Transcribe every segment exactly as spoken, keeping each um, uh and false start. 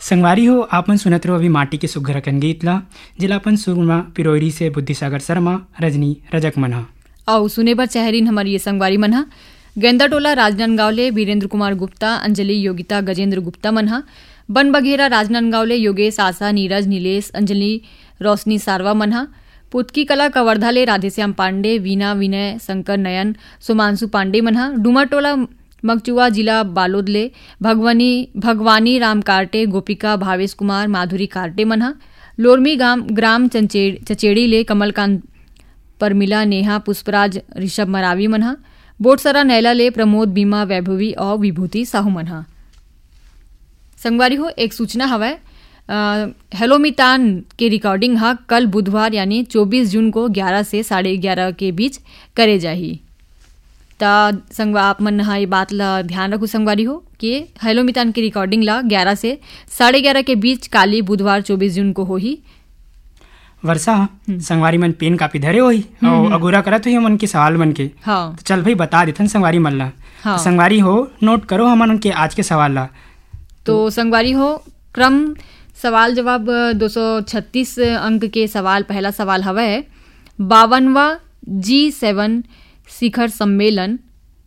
संगवारी हो आपन सुनत रहो अभी माटी के सुघ्घर अकन गीत ला जिलापन सुरमा पिरोरी से बुद्धिसागर शर्मा रजनी रजक मनहा औ सुने बर चहरीन हमारी ये संगवारी मनहा गेंदा टोला राजनांदगांवले वीरेंद्र कुमार गुप्ता अंजलि योगिता गजेंद्र गुप्ता मनहा बन बघेरा राजनांदगांवले योगेश आशा नीरज नीलेश अंजलि रोशनी सारवा मनहा पुतकी कला कवर्धाले राधेश्याम पांडे वीना विनय शंकर नयन सुमांशु पांडे मनहा डुमरटोला मगचुआ जिला बालोदले भगवानी भगवानी राम कार्टे गोपिका भावेश कुमार माधुरी कार्टे मनहा लोरमी गाम ग्राम चचेड़ी ले कमलकांत परमिला नेहा पुष्पराज ऋषभ मरावी मनहा बोटसरा नैला ले प्रमोद बीमा वैभवी और विभूति साहू मनहा। संगवारी हो एक सूचना हवै हेलोमितान के रिकॉर्डिंग हा कल बुधवार यानी चौबीस जून को ग्यारह से साढ़े ग्यारह के बीच करे जाही। ता संगवा आप मन हा ये बात ला ध्यान रखो संगवारी हो कि हेलोमितान की रिकॉर्डिंग ला ग्यारह से साढ़े ग्यारह के बीच काली बुधवार चौबीस जून को हो ही। वर्षा संगवारी मन पेन कापी धरे होही और अगोरा करत हुई मन के सवाल मन के हाँ। तो चल भाई बता देथन संगवारी मन ला। हाँ। संगवारी हो नोट करो हमन उनके आज के सवाल ला। तो संगवारी हो क्रम सवाल जवाब दो सौ छत्तीस अंक के सवाल पहला सवाल हवै बावनवा जी सेवन शिखर सम्मेलन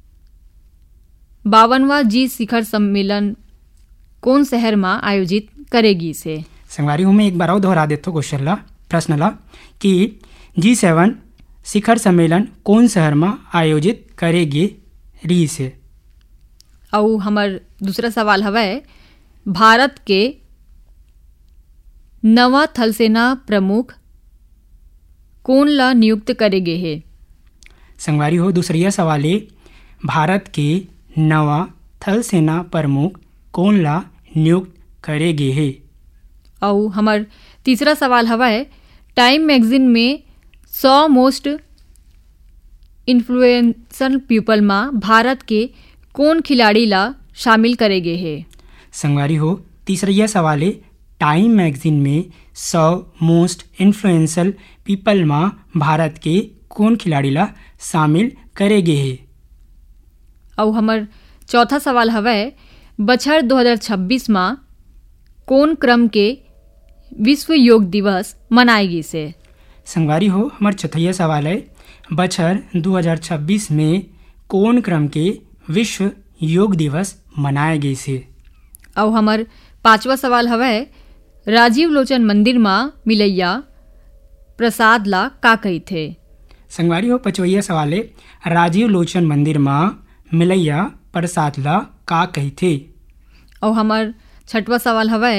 बावनवा जी शिखर सम्मेलन कौन शहर में आयोजित करेगी से। संगवारी हूँ मैं एक बार और दोहरा देता हूँ क्वेश्चन ला प्रश्न ला कि जी सेवन शिखर सम्मेलन कौन शहर में आयोजित करेगी री से। और हमार दूसरा सवाल हवै भारत के नवा थल सेना प्रमुख कौन ला नियुक्त करेगे है। संगवारी हो दूसरिया सवाले भारत के नवा थल सेना प्रमुख कौन ला नियुक्त करेगे है। और हमार तीसरा सवाल हवै टाइम मैगजीन में सौ मोस्ट इन्फ्लुएंसल पीपल में भारत के कौन खिलाड़ी ला शामिल करेगे है। संगवारी हो तीसरिया सवाले टाइम मैगजीन में सौ मोस्ट इन्फ्लुएंसल पीपल में भारत के कौन खिलाड़ी ला शामिल करेगे है। और हमार चौथा सवाल हवै बछर दो हज़ार छब्बीस में कौन क्रम के विश्व योग दिवस मनाएगी से। संगवारी हो हमार चौथाया सवाल है बछर दो हज़ार छब्बीस में कौन क्रम के विश्व योग दिवस मनाएगी से। और हमार पांचवा सवाल हवै राजीव लोचन मंदिर में मिलैया प्रसाद ला का कही थे। संगवारी हो पचवैया सवाल है राजीव लोचन मंदिर में मिलैया प्रसाद ला का कही थे। और हमार छठवा सवाल हवै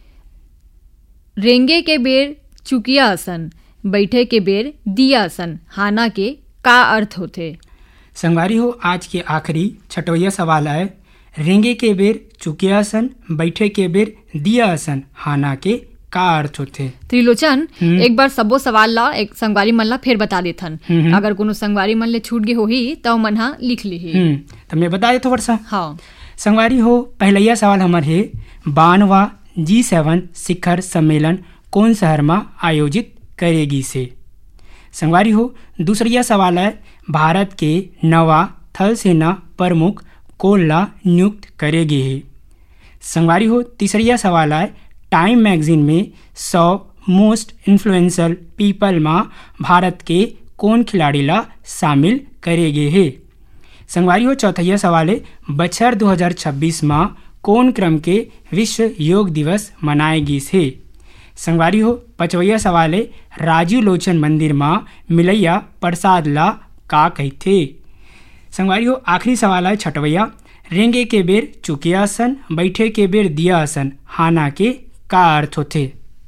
रेंगे के बेर चुकिया असन बैठे के बेर दिया असन हाना के का अर्थ होते। संगवारी हो आज के आखिरी छठवैया सवाल है रेंगे के बेर चुकिया असन बैठे के बेर दिया असन हाना के का अर्थ होते। त्रिलोचन एक बार सबो सवाल ला एक संगवारी मन ला फिर बता देथन अगर कोनो संगवारी मन ले छूट गे होही तो मन हा लिख ली तो मैं बता देता वर्षा। हाँ संगवारी हो पहलैया सवाल हमार है बानवा जी सेवन शिखर सम्मेलन कौन शहर में आयोजित करेगी से। संगवारी हो दूसरिया सवाल है भारत के नवा थल सेना प्रमुख कौन ला नियुक्त करेगी है। संगवारी हो तीसरिया सवाल है टाइम मैगजीन में सौ मोस्ट इन्फ्लुएंसल पीपल में भारत के कौन खिलाड़ी ला शामिल करेगे है। संगवारी हो चौथाया सवाल है बछर दो हज़ार छब्बीस में कौन क्रम के विश्व योग दिवस मनाएगी से। संगवारी हो पचवैया सवाल है राजीव लोचन मंदिर में मिलैया प्रसाद ला का कही थे। संगवारी हो आखिरी सवाल है छठवैया रेंगे के बेर चुकिया आसन बैठे के बेर दिया आसन हाना के का अर्थ होते।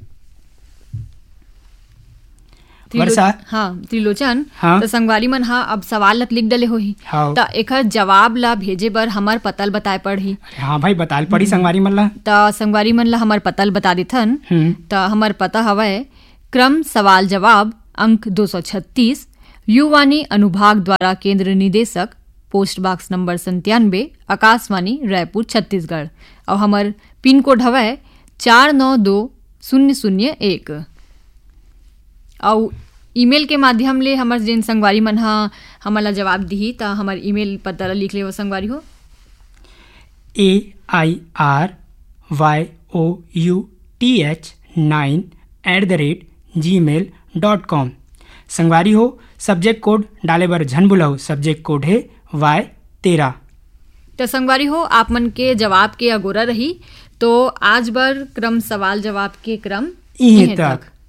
वर्षा हाँ त्रिलोचन हाँ? तो संगवारी मन हा अब सवाल लत लिख डले होही हाँ। तो एकर जवाब ला भेजे बर हमार पतल बताए पड़ही। हाँ भाई बताल पड़ी संगवारी मन ला तो संगवारी मन ला हमार पतल बता देथन तो हमार पता हवै क्रम सवाल जवाब अंक दो सौ छत्तीस युवानी अनुभाग द्वारा केंद्र निदेशक पोस्ट बॉक्स नंबर संतानवे आकाशवाणी रायपुर छत्तीसगढ़ और हमार पिन कोड हवै चार नौ दो शून्य शून्य एक। और ईमेल के माध्यम ले हमार जिन संगवारी मन हा हमला जवाब दी तो हमार ईमेल पता लिख ले वो संगवारी हो ए I R Y O U T H nine at the rate जी मेल डॉट कॉम। संगवारी हो सब्जेक्ट कोड डाले बर झन भुलाओ, सब्जेक्ट कोड है वाई तेरह। तो संगवारी हो आप मन के जवाब के अगोरा रही। तो आज बर क्रम सवाल जवाब के क्रम यहीं तक।